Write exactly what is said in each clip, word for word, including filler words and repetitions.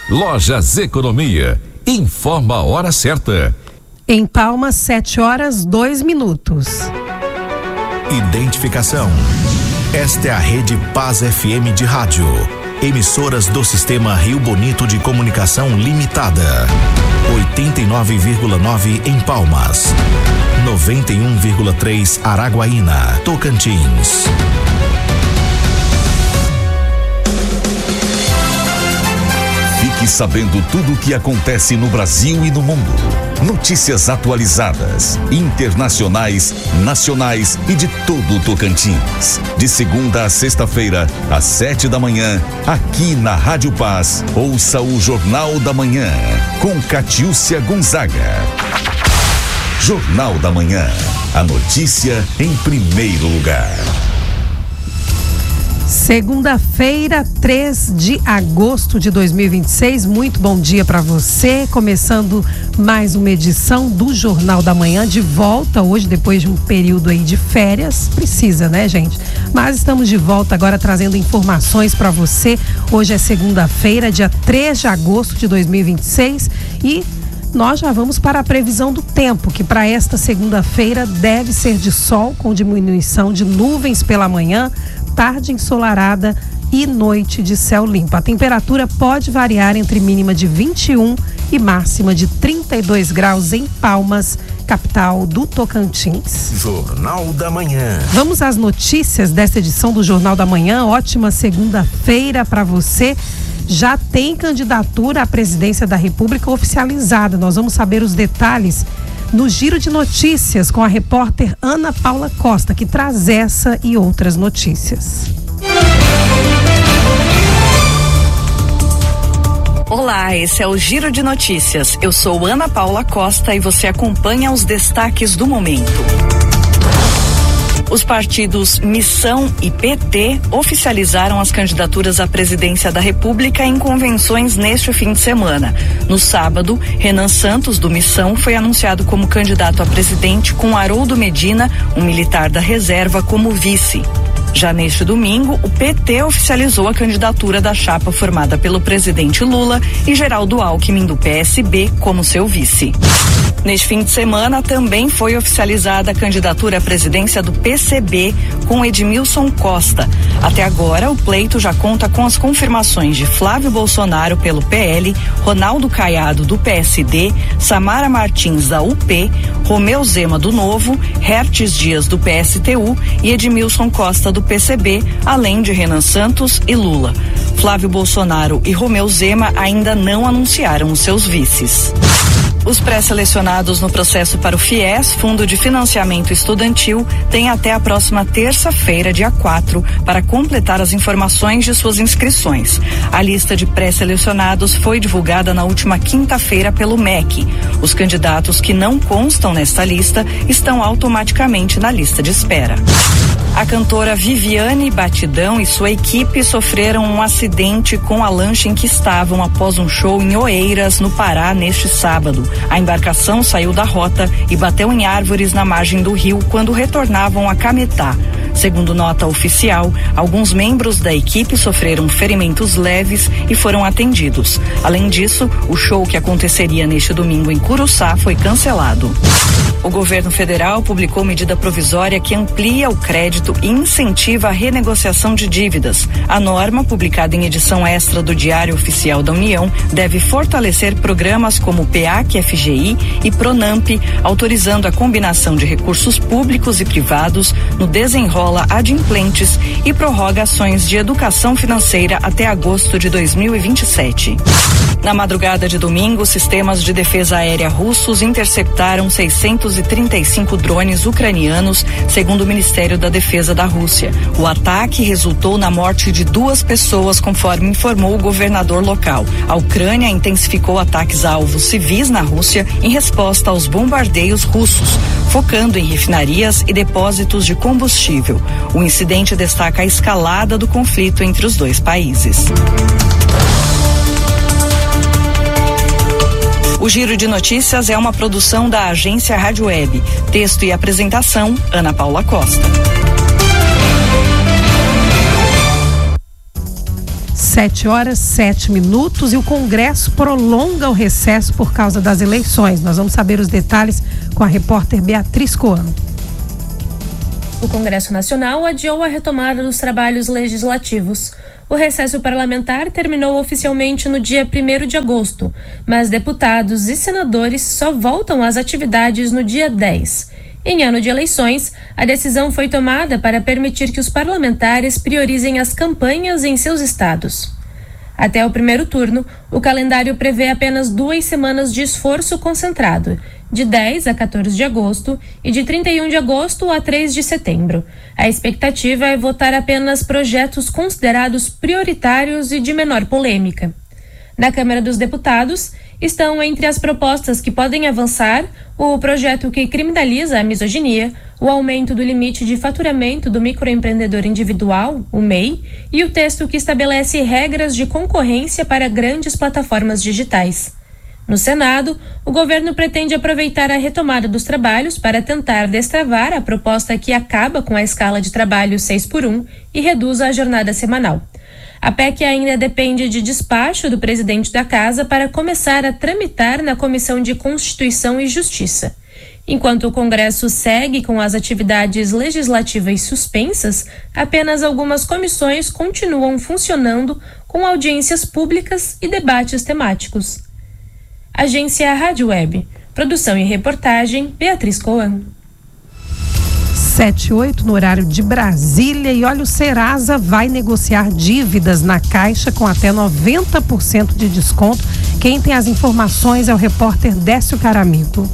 Lojas Economia. Informa a hora certa. Em Palmas, sete horas, dois minutos. Identificação. Esta é a Rede Paz F M de rádio. Emissoras do Sistema Rio Bonito de Comunicação Limitada. oitenta e nove vírgula nove em Palmas. noventa e um vírgula três Araguaína, Tocantins. Fique sabendo tudo o que acontece no Brasil e no mundo. Notícias atualizadas, internacionais, nacionais e de todo o Tocantins. De segunda a sexta-feira, às sete da manhã, aqui na Rádio Paz. Ouça o Jornal da Manhã, com Catiúcia Gonzaga. Jornal da Manhã. A notícia em primeiro lugar. Segunda-feira, três de agosto de dois mil e vinte e seis, muito bom dia para você, começando mais uma edição do Jornal da Manhã, de volta hoje, depois de um período aí de férias, precisa, né, gente? Mas estamos de volta agora trazendo informações para você. Hoje é segunda-feira, dia três de agosto de dois mil e vinte e seis, e nós já vamos para a previsão do tempo, que para esta segunda-feira deve ser de sol, com diminuição de nuvens pela manhã, tarde ensolarada e noite de céu limpo. A temperatura pode variar entre mínima de vinte e um e máxima de trinta e dois graus em Palmas, capital do Tocantins. Jornal da Manhã. Vamos às notícias desta edição do Jornal da Manhã. Ótima segunda-feira para você. Já tem candidatura à presidência da República oficializada. Nós vamos saber os detalhes no Giro de Notícias com a repórter Ana Paula Costa, que traz essa e outras notícias. Olá, esse é o Giro de Notícias. Eu sou Ana Paula Costa e você acompanha os destaques do momento. Os partidos Missão e P T oficializaram as candidaturas à presidência da República em convenções neste fim de semana. No sábado, Renan Santos, do Missão, foi anunciado como candidato a presidente, com Haroldo Medina, um militar da reserva, como vice. Já neste domingo, o P T oficializou a candidatura da chapa formada pelo presidente Lula e Geraldo Alckmin, do P S B, como seu vice. Neste fim de semana, também foi oficializada a candidatura à presidência do P C B, com Edmilson Costa. Até agora, o pleito já conta com as confirmações de Flávio Bolsonaro pelo P L, Ronaldo Caiado, do P S D, Samara Martins, da U P, Romeu Zema, do Novo, Hertes Dias, do P S T U e Edmilson Costa, do P C B, além de Renan Santos e Lula. Flávio Bolsonaro e Romeu Zema ainda não anunciaram os seus vices. Os pré-selecionados no processo para o FIES, Fundo de Financiamento Estudantil, têm até a próxima terça-feira, dia quatro, para completar as informações de suas inscrições. A lista de pré-selecionados foi divulgada na última quinta-feira pelo M E C. Os candidatos que não constam nesta lista estão automaticamente na lista de espera. A cantora Viviane Batidão e sua equipe sofreram um acidente com a lancha em que estavam após um show em Oeiras, no Pará, neste sábado. A embarcação saiu da rota e bateu em árvores na margem do rio quando retornavam a Cametá. Segundo nota oficial, alguns membros da equipe sofreram ferimentos leves e foram atendidos. Além disso, o show que aconteceria neste domingo em Curuçá foi cancelado. O governo federal publicou medida provisória que amplia o crédito e incentiva a renegociação de dívidas. A norma, publicada em edição extra do Diário Oficial da União, deve fortalecer programas como o P A C F G I e Pronamp, autorizando a combinação de recursos públicos e privados no desenrola adimplentes e prorroga ações de educação financeira até agosto de dois mil e vinte e sete. Na madrugada de domingo, sistemas de defesa aérea russos interceptaram seiscentos e trinta e cinco drones ucranianos, segundo o Ministério da Defesa da Rússia. O ataque resultou na morte de duas pessoas, conforme informou o governador local. A Ucrânia intensificou ataques a alvos civis na Rússia em resposta aos bombardeios russos, focando em refinarias e depósitos de combustível. O incidente destaca a escalada do conflito entre os dois países. O Giro de Notícias é uma produção da agência Rádio Web. Texto e apresentação, Ana Paula Costa. Sete horas, sete minutos e o Congresso prolonga o recesso por causa das eleições. Nós vamos saber os detalhes com a repórter Beatriz Coano. O Congresso Nacional adiou a retomada dos trabalhos legislativos. O recesso parlamentar terminou oficialmente no dia primeiro de agosto, mas deputados e senadores só voltam às atividades no dia dez. Em ano de eleições, a decisão foi tomada para permitir que os parlamentares priorizem as campanhas em seus estados. Até o primeiro turno, o calendário prevê apenas duas semanas de esforço concentrado, de dez a quatorze de agosto e de trinta e um de agosto a três de setembro. A expectativa é votar apenas projetos considerados prioritários e de menor polêmica. Na Câmara dos Deputados, estão entre as propostas que podem avançar o projeto que criminaliza a misoginia, o aumento do limite de faturamento do microempreendedor individual, o M E I, e o texto que estabelece regras de concorrência para grandes plataformas digitais. No Senado, o governo pretende aproveitar a retomada dos trabalhos para tentar destravar a proposta que acaba com a escala de trabalho seis por um e reduz a jornada semanal. A P E C ainda depende de despacho do presidente da Casa para começar a tramitar na Comissão de Constituição e Justiça. Enquanto o Congresso segue com as atividades legislativas suspensas, apenas algumas comissões continuam funcionando com audiências públicas e debates temáticos. Agência Rádio Web. Produção e reportagem, Beatriz Coan. sete e oito no horário de Brasília. E olha, o Serasa vai negociar dívidas na Caixa com até noventa por cento de desconto. Quem tem as informações é o repórter Décio Caramigo.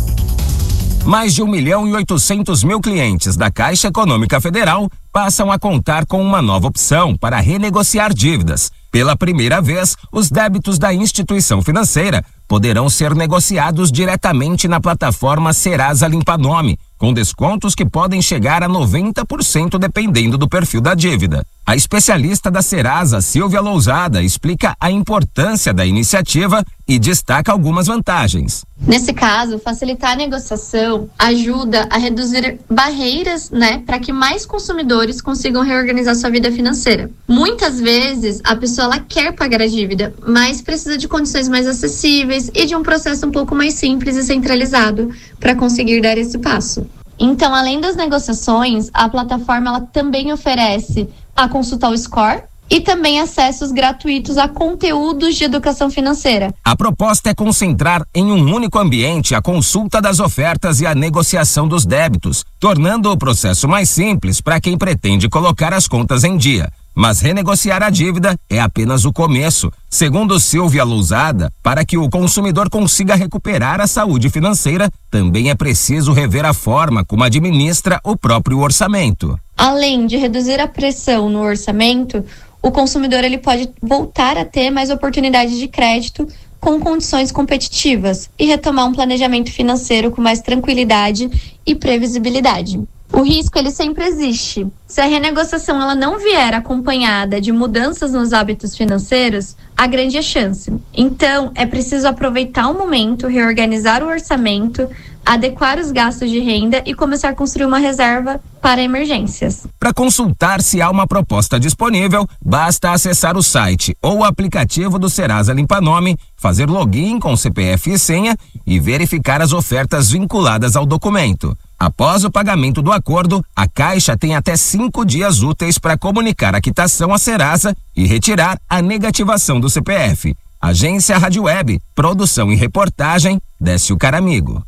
Mais de um milhão e oitocentos mil clientes da Caixa Econômica Federal passam a contar com uma nova opção para renegociar dívidas. Pela primeira vez, os débitos da instituição financeira poderão ser negociados diretamente na plataforma Serasa Limpa Nome, com descontos que podem chegar a noventa por cento dependendo do perfil da dívida. A especialista da Serasa, Silvia Lousada, explica a importância da iniciativa e destaca algumas vantagens. Nesse caso, facilitar a negociação ajuda a reduzir barreiras, né, para que mais consumidores consigam reorganizar sua vida financeira. Muitas vezes, a pessoa ela quer pagar a dívida, mas precisa de condições mais acessíveis e de um processo um pouco mais simples e centralizado para conseguir dar esse passo. Então, além das negociações, a plataforma ela também oferece a consultar o score e também acessos gratuitos a conteúdos de educação financeira. A proposta é concentrar em um único ambiente a consulta das ofertas e a negociação dos débitos, tornando o processo mais simples para quem pretende colocar as contas em dia. Mas renegociar a dívida é apenas o começo. Segundo Silvia Lousada, para que o consumidor consiga recuperar a saúde financeira, também é preciso rever a forma como administra o próprio orçamento. Além de reduzir a pressão no orçamento, o consumidor ele pode voltar a ter mais oportunidades de crédito com condições competitivas e retomar um planejamento financeiro com mais tranquilidade e previsibilidade. O risco ele sempre existe. Se a renegociação ela não vier acompanhada de mudanças nos hábitos financeiros, há grande chance. Então, é preciso aproveitar o momento, reorganizar o orçamento, adequar os gastos de renda e começar a construir uma reserva para emergências. Para consultar se há uma proposta disponível, basta acessar o site ou o aplicativo do Serasa Limpa Nome, fazer login com C P F e senha e verificar as ofertas vinculadas ao documento. Após o pagamento do acordo, a Caixa tem até cinco dias úteis para comunicar a quitação à Serasa e retirar a negativação do C P F. Agência Rádio Web, produção e reportagem, Décio Caramigo.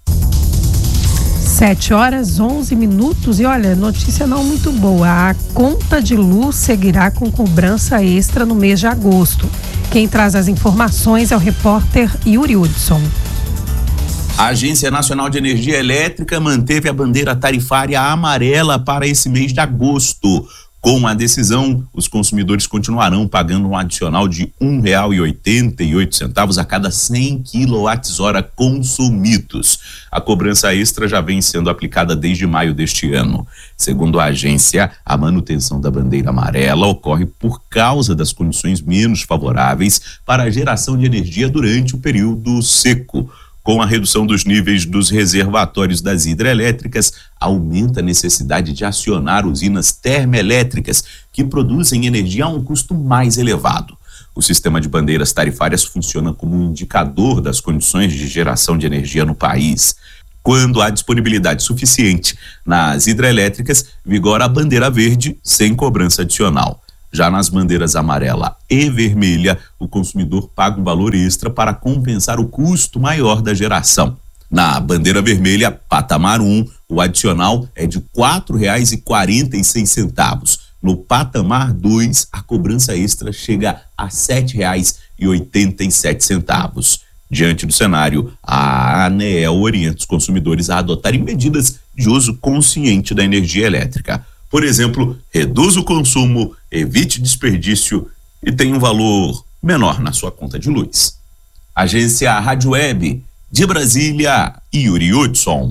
sete horas, onze minutos e olha, notícia não muito boa. A conta de luz seguirá com cobrança extra no mês de agosto. Quem traz as informações é o repórter Yuri Hudson. A Agência Nacional de Energia Elétrica manteve a bandeira tarifária amarela para esse mês de agosto. Com a decisão, os consumidores continuarão pagando um adicional de um real e oitenta e oito centavos a cada cem quilowatts-hora consumidos. A cobrança extra já vem sendo aplicada desde maio deste ano. Segundo a agência, a manutenção da bandeira amarela ocorre por causa das condições menos favoráveis para a geração de energia durante o período seco. Com a redução dos níveis dos reservatórios das hidrelétricas, aumenta a necessidade de acionar usinas termoelétricas que produzem energia a um custo mais elevado. O sistema de bandeiras tarifárias funciona como um indicador das condições de geração de energia no país. Quando há disponibilidade suficiente nas hidrelétricas, vigora a bandeira verde sem cobrança adicional. Já nas bandeiras amarela e vermelha, o consumidor paga um valor extra para compensar o custo maior da geração. Na bandeira vermelha, patamar um, o adicional é de quatro reais e quarenta e seis centavos. No patamar dois, a cobrança extra chega a sete reais e oitenta e sete centavos. Diante do cenário, a ANEEL orienta os consumidores a adotarem medidas de uso consciente da energia elétrica. Por exemplo, reduz o consumo, evite desperdício e tenha um valor menor na sua conta de luz. Agência Rádio Web, de Brasília, Yuri Hudson.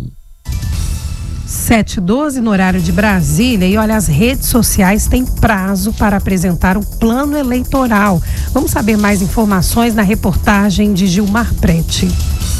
sete e doze no horário de Brasília. E olha, as redes sociais têm prazo para apresentar o plano eleitoral. Vamos saber mais informações na reportagem de Gilmar Prete.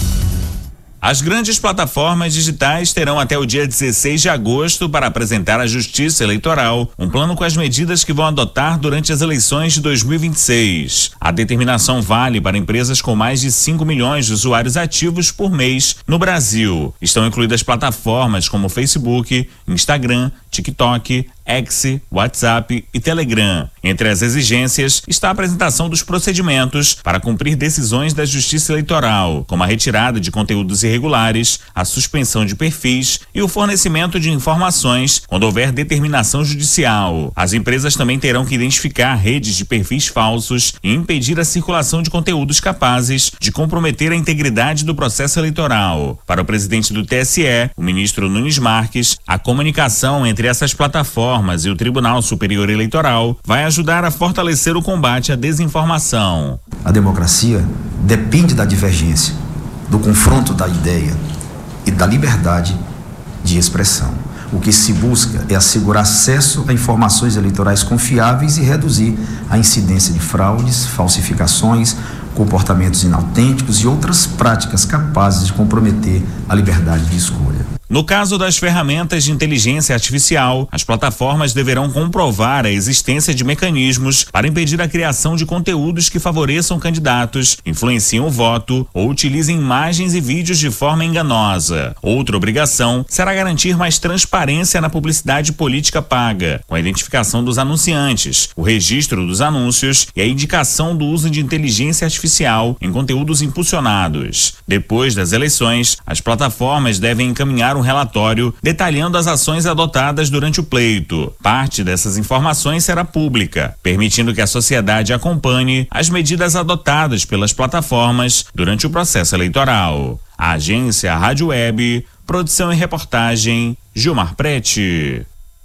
As grandes plataformas digitais terão até o dia dezesseis de agosto para apresentar à Justiça Eleitoral um plano com as medidas que vão adotar durante as eleições de dois mil e vinte e seis. A determinação vale para empresas com mais de cinco milhões de usuários ativos por mês no Brasil. Estão incluídas plataformas como Facebook, Instagram, TikTok, X, WhatsApp e Telegram. Entre as exigências está a apresentação dos procedimentos para cumprir decisões da Justiça Eleitoral, como a retirada de conteúdos irregulares, a suspensão de perfis e o fornecimento de informações quando houver determinação judicial. As empresas também terão que identificar redes de perfis falsos e impedir a circulação de conteúdos capazes de comprometer a integridade do processo eleitoral. Para o presidente do T S E, o ministro Nunes Marques, a comunicação entre essas plataformas e o Tribunal Superior Eleitoral vai ajudar a fortalecer o combate à desinformação. A democracia depende da divergência, do confronto da ideia e da liberdade de expressão. O que se busca é assegurar acesso a informações eleitorais confiáveis e reduzir a incidência de fraudes, falsificações, comportamentos inautênticos e outras práticas capazes de comprometer a liberdade de escolha. No caso das ferramentas de inteligência artificial, as plataformas deverão comprovar a existência de mecanismos para impedir a criação de conteúdos que favoreçam candidatos, influenciem o voto ou utilizem imagens e vídeos de forma enganosa. Outra obrigação será garantir mais transparência na publicidade política paga, com a identificação dos anunciantes, o registro dos anúncios e a indicação do uso de inteligência artificial em conteúdos impulsionados. Depois das eleições, as plataformas devem encaminhar um relatório detalhando as ações adotadas durante o pleito. Parte dessas informações será pública, permitindo que a sociedade acompanhe as medidas adotadas pelas plataformas durante o processo eleitoral. A agência Rádio Web, produção e reportagem, Gilmar Prete.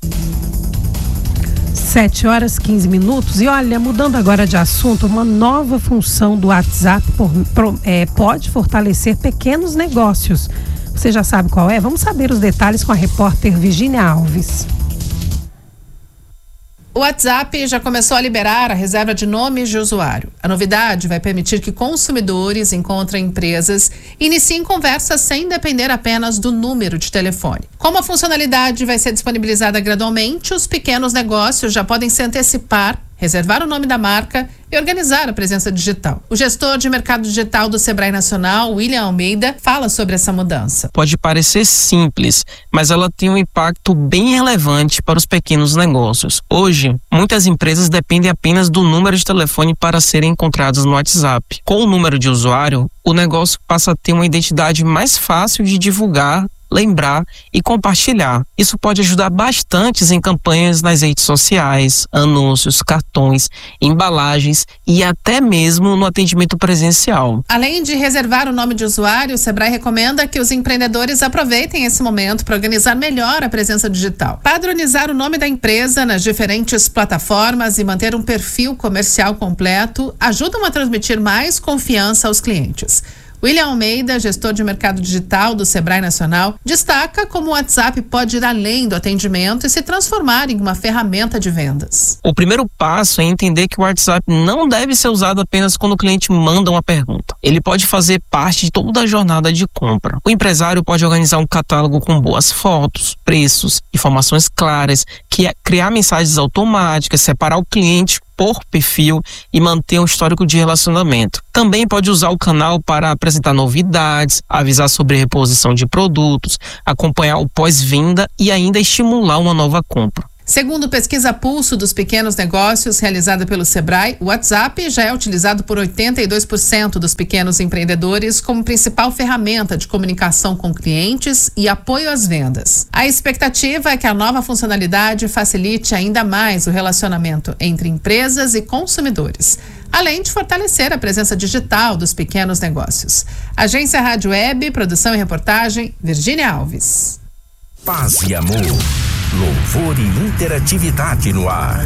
sete horas e quinze minutos. E olha, mudando agora de assunto, uma nova função do WhatsApp por, por, é, pode fortalecer pequenos negócios. Você já sabe qual é? Vamos saber os detalhes com a repórter Virgínia Alves. O WhatsApp já começou a liberar a reserva de nomes de usuário. A novidade vai permitir que consumidores encontrem empresas e iniciem conversas sem depender apenas do número de telefone. Como a funcionalidade vai ser disponibilizada gradualmente, os pequenos negócios já podem se antecipar, reservar o nome da marca e organizar a presença digital. O gestor de mercado digital do Sebrae Nacional, William Almeida, fala sobre essa mudança. Pode parecer simples, mas ela tem um impacto bem relevante para os pequenos negócios. Hoje, muitas empresas dependem apenas do número de telefone para serem encontradas no WhatsApp. Com o número de usuário, o negócio passa a ter uma identidade mais fácil de divulgar, lembrar e compartilhar. Isso pode ajudar bastante em campanhas nas redes sociais, anúncios, cartões, embalagens e até mesmo no atendimento presencial. Além de reservar o nome de usuário, o Sebrae recomenda que os empreendedores aproveitem esse momento para organizar melhor a presença digital. Padronizar o nome da empresa nas diferentes plataformas e manter um perfil comercial completo ajudam a transmitir mais confiança aos clientes. William Almeida, gestor de mercado digital do Sebrae Nacional, destaca como o WhatsApp pode ir além do atendimento e se transformar em uma ferramenta de vendas. O primeiro passo é entender que o WhatsApp não deve ser usado apenas quando o cliente manda uma pergunta. Ele pode fazer parte de toda a jornada de compra. O empresário pode organizar um catálogo com boas fotos, preços, informações claras, que é criar mensagens automáticas, separar o cliente por perfil e manter um histórico de relacionamento. Também pode usar o canal para apresentar novidades, avisar sobre reposição de produtos, acompanhar o pós-venda e ainda estimular uma nova compra. Segundo pesquisa Pulso dos Pequenos Negócios, realizada pelo Sebrae, o WhatsApp já é utilizado por oitenta e dois por cento dos pequenos empreendedores como principal ferramenta de comunicação com clientes e apoio às vendas. A expectativa é que a nova funcionalidade facilite ainda mais o relacionamento entre empresas e consumidores, além de fortalecer a presença digital dos pequenos negócios. Agência Rádio Web, produção e reportagem, Virgínia Alves. Paz e amor. Louvor e interatividade no ar.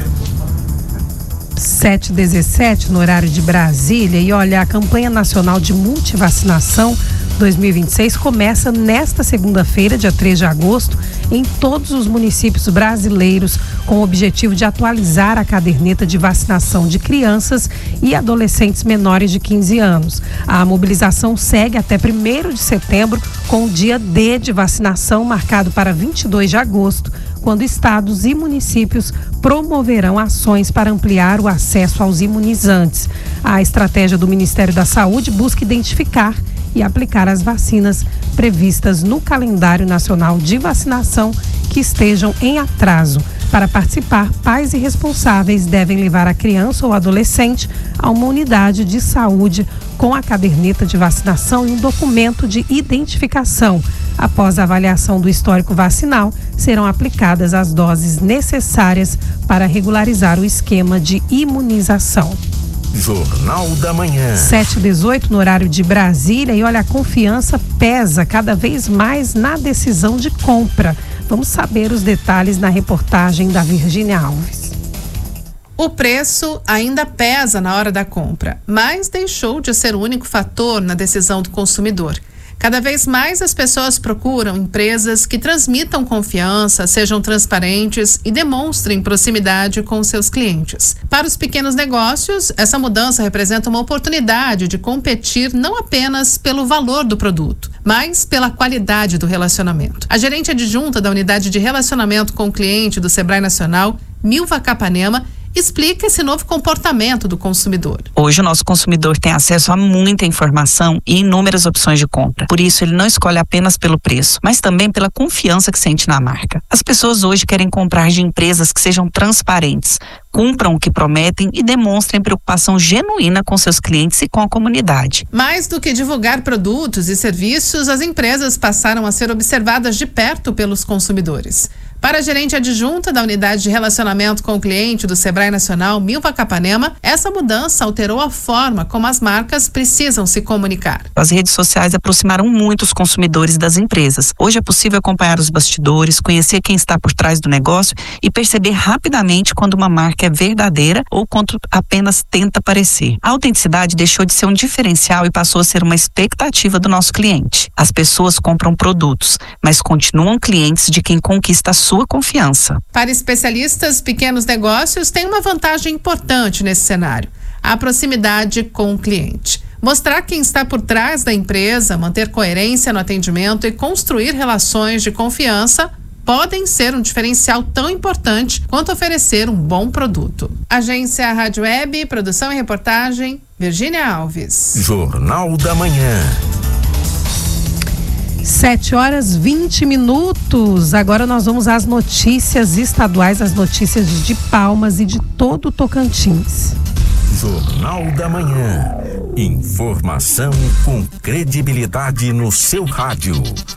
sete e dezessete no horário de Brasília. E olha, a campanha nacional de multivacinação dois mil e vinte e seis começa nesta segunda-feira, dia três de agosto, em todos os municípios brasileiros, com o objetivo de atualizar a caderneta de vacinação de crianças e adolescentes menores de quinze anos. A mobilização segue até primeiro de setembro, com o dia D de vacinação marcado para vinte e dois de agosto, quando estados e municípios promoverão ações para ampliar o acesso aos imunizantes. A estratégia do Ministério da Saúde busca identificar e aplicar as vacinas previstas no calendário nacional de vacinação que estejam em atraso. Para participar, pais e responsáveis devem levar a criança ou adolescente a uma unidade de saúde com a caderneta de vacinação e um documento de identificação. Após a avaliação do histórico vacinal, serão aplicadas as doses necessárias para regularizar o esquema de imunização. Jornal da Manhã. sete e dezoito no horário de Brasília. E olha, a confiança pesa cada vez mais na decisão de compra. Vamos saber os detalhes na reportagem da Virgínia Alves. O preço ainda pesa na hora da compra, mas deixou de ser o único fator na decisão do consumidor. Cada vez mais as pessoas procuram empresas que transmitam confiança, sejam transparentes e demonstrem proximidade com seus clientes. Para os pequenos negócios, essa mudança representa uma oportunidade de competir não apenas pelo valor do produto, mas pela qualidade do relacionamento. A gerente adjunta da Unidade de Relacionamento com o Cliente do Sebrae Nacional, Milva Capanema, explica esse novo comportamento do consumidor. Hoje o nosso consumidor tem acesso a muita informação e inúmeras opções de compra. Por isso ele não escolhe apenas pelo preço, mas também pela confiança que sente na marca. As pessoas hoje querem comprar de empresas que sejam transparentes, cumpram o que prometem e demonstrem preocupação genuína com seus clientes e com a comunidade. Mais do que divulgar produtos e serviços, as empresas passaram a ser observadas de perto pelos consumidores. Para a gerente adjunta da Unidade de Relacionamento com o Cliente do Sebrae Nacional, Milva Capanema, essa mudança alterou a forma como as marcas precisam se comunicar. As redes sociais aproximaram muito os consumidores das empresas. Hoje é possível acompanhar os bastidores, conhecer quem está por trás do negócio e perceber rapidamente quando uma marca é verdadeira ou quando apenas tenta parecer. A autenticidade deixou de ser um diferencial e passou a ser uma expectativa do nosso cliente. As pessoas compram produtos, mas continuam clientes de quem conquista a sua confiança. Para especialistas, pequenos negócios têm uma vantagem importante nesse cenário: a proximidade com o cliente. Mostrar quem está por trás da empresa, manter coerência no atendimento e construir relações de confiança podem ser um diferencial tão importante quanto oferecer um bom produto. Agência Rádio Web, produção e reportagem, Virgínia Alves. Jornal da Manhã. sete horas e vinte minutos. Agora nós vamos às notícias estaduais, as notícias de Palmas e de todo o Tocantins. Jornal da Manhã. Informação com credibilidade no seu rádio.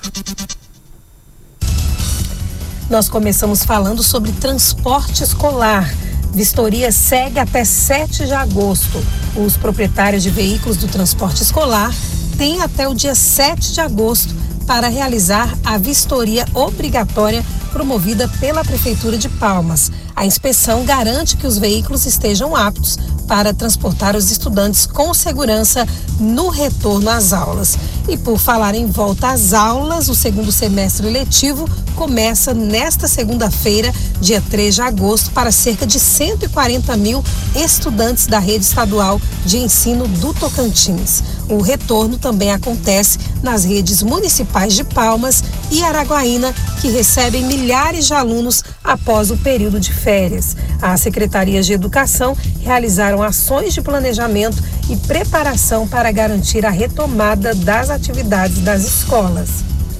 Nós começamos falando sobre transporte escolar. Vistoria segue até sete de agosto. Os proprietários de veículos do transporte escolar têm até o dia sete de agosto para realizar a vistoria obrigatória promovida pela Prefeitura de Palmas. A inspeção garante que os veículos estejam aptos para transportar os estudantes com segurança no retorno às aulas. E por falar em volta às aulas, o segundo semestre letivo começa nesta segunda-feira, dia três de agosto, para cerca de cento e quarenta mil estudantes da rede estadual de ensino do Tocantins. O retorno também acontece nas redes municipais de Palmas e Araguaína, que recebem milhares de alunos após o período de férias. As secretarias de educação realizaram ações de planejamento e preparação para garantir a retomada das atividades das escolas.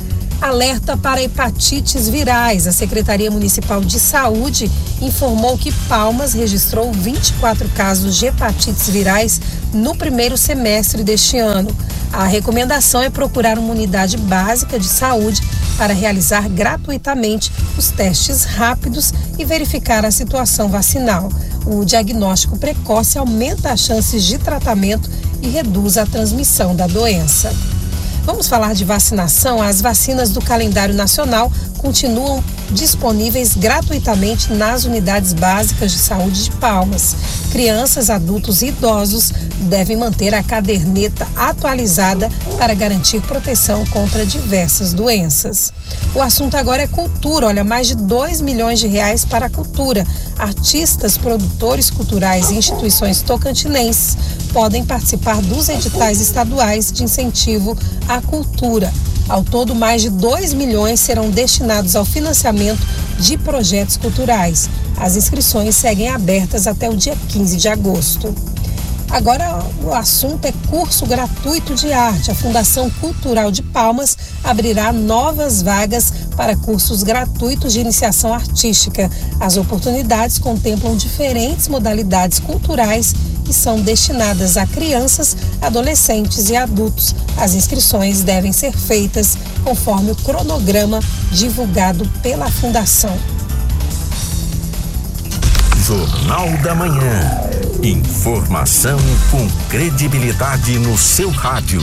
Alerta para hepatites virais. A Secretaria Municipal de Saúde informou que Palmas registrou vinte e quatro casos de hepatites virais no primeiro semestre deste ano. A recomendação é procurar uma unidade básica de saúde para realizar gratuitamente os testes rápidos e verificar a situação vacinal. O diagnóstico precoce aumenta as chances de tratamento e reduz a transmissão da doença. Vamos falar de vacinação. As vacinas do calendário nacional continuam disponíveis gratuitamente nas unidades básicas de saúde de Palmas. Crianças, adultos e idosos devem manter a caderneta atualizada para garantir proteção contra diversas doenças. O assunto agora é cultura. Olha, mais de dois milhões de reais para a cultura. Artistas, produtores culturais e instituições tocantinenses podem participar dos editais estaduais de incentivo à cultura. Ao todo, mais de dois milhões serão destinados ao financiamento de projetos culturais. As inscrições seguem abertas até o dia quinze de agosto. Agora, o assunto é curso gratuito de arte. A Fundação Cultural de Palmas abrirá novas vagas para cursos gratuitos de iniciação artística. As oportunidades contemplam diferentes modalidades culturais e são destinadas a crianças, adolescentes e adultos. As inscrições devem ser feitas conforme o cronograma divulgado pela Fundação. Jornal da Manhã. Informação com credibilidade no seu rádio.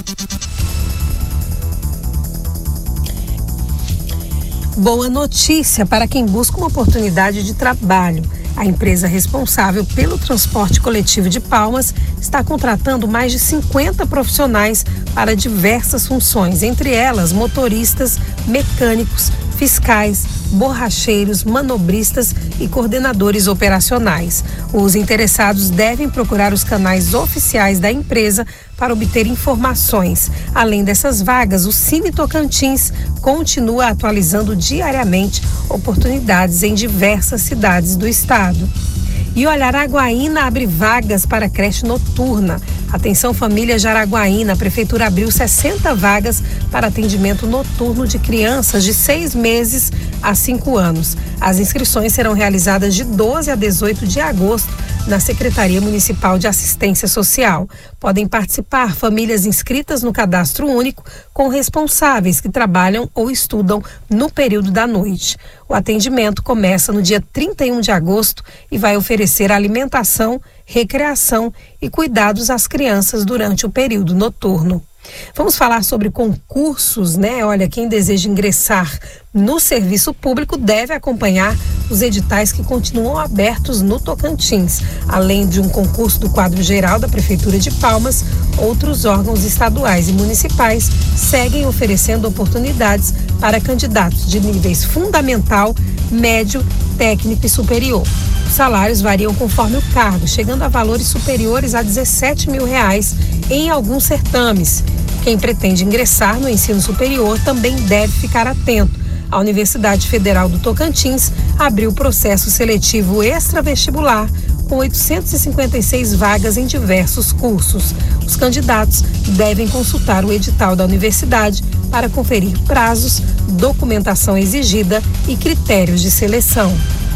Boa notícia para quem busca uma oportunidade de trabalho. A empresa responsável pelo transporte coletivo de Palmas está contratando mais de cinquenta profissionais para diversas funções, entre elas motoristas, mecânicos, fiscais, borracheiros, manobristas e coordenadores operacionais. Os interessados devem procurar os canais oficiais da empresa para obter informações. Além dessas vagas, o Cine Tocantins continua atualizando diariamente oportunidades em diversas cidades do estado. E olha, Araguaína abre vagas para creche noturna. Atenção, família de Araguaína, a prefeitura abriu sessenta vagas para atendimento noturno de crianças de seis meses a cinco anos. As inscrições serão realizadas de doze a dezoito de agosto na Secretaria Municipal de Assistência Social. Podem participar famílias inscritas no Cadastro Único com responsáveis que trabalham ou estudam no período da noite. O atendimento começa no dia trinta e um de agosto e vai oferecer alimentação, recreação e cuidados às crianças durante o período noturno. Vamos falar sobre concursos, né? Olha, quem deseja ingressar no serviço público deve acompanhar os editais que continuam abertos no Tocantins. Além de um concurso do quadro geral da Prefeitura de Palmas, outros órgãos estaduais e municipais seguem oferecendo oportunidades para candidatos de níveis fundamental, médio, técnico e superior. Os salários variam conforme o cargo, chegando a valores superiores a dezessete mil reais em alguns certames. Quem pretende ingressar no ensino superior também deve ficar atento. A Universidade Federal do Tocantins abriu o processo seletivo extravestibular com oitocentas e cinquenta e seis vagas em diversos cursos. Os candidatos devem consultar o edital da universidade para conferir prazos, documentação exigida e critérios de seleção.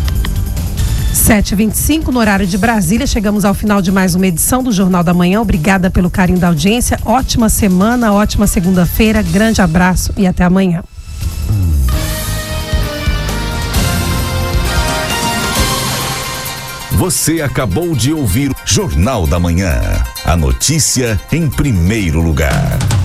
sete e vinte e cinco no horário de Brasília, chegamos ao final de mais uma edição do Jornal da Manhã. Obrigada pelo carinho da audiência, ótima semana, ótima segunda-feira, grande abraço e até amanhã. Você acabou de ouvir Jornal da Manhã, a notícia em primeiro lugar.